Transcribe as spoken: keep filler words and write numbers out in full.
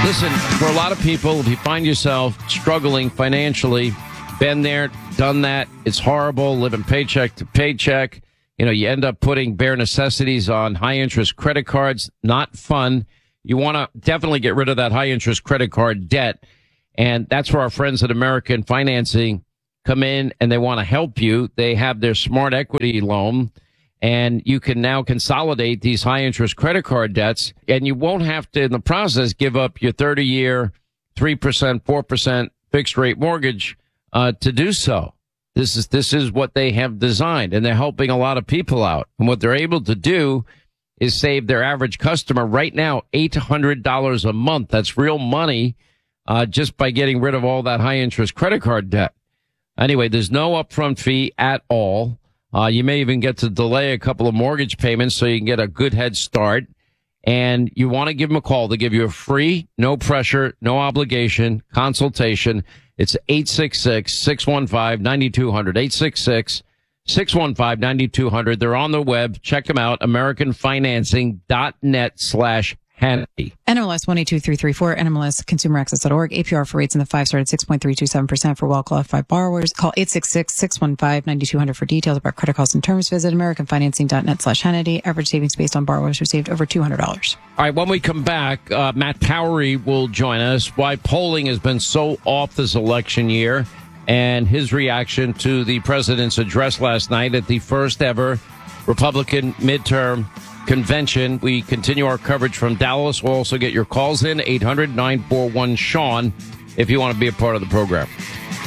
Listen, for a lot of people, if you find yourself struggling financially, been there, done that, it's horrible, living paycheck to paycheck. You know, you end up putting bare necessities on high-interest credit cards. Not fun. You want to definitely get rid of that high-interest credit card debt. And that's where our friends at American Financing come in, and they want to help you. They have their Smart Equity loan, and you can now consolidate these high-interest credit card debts, and you won't have to, in the process, give up your thirty-year, three percent, four percent fixed-rate mortgage uh, to do so. This is this is what they have designed, and they're helping a lot of people out. And what they're able to do is save their average customer right now eight hundred dollars a month. That's real money uh, just by getting rid of all that high-interest credit card debt. Anyway, there's no upfront fee at all. Uh, you may even get to delay a couple of mortgage payments so you can get a good head start. And you want to give them a call. They give you a free, no pressure, no obligation consultation. It's eight six six, six one five, nine two zero zero, eight six six, six one five, nine two zero zero. They're on the web. Check them out, americanfinancing.net slash Hannity. N M L S one eight two three three four, N M L S consumer access dot org. A P R for rates in the five star at six point three two seven percent for well-qualified borrowers. Call eight six six, six one five, nine two zero zero for details about credit costs and terms. Visit americanfinancing.net slash Hannity. Average savings based on borrowers who saved over two hundred dollars. All right, when we come back, uh, Matt Towery will join us. Why polling has been so off this election year and his reaction to the president's address last night at the first ever Republican midterm convention. We continue our coverage from Dallas. We'll also get your calls in, eight hundred, nine four one, Sean, if you want to be a part of the program.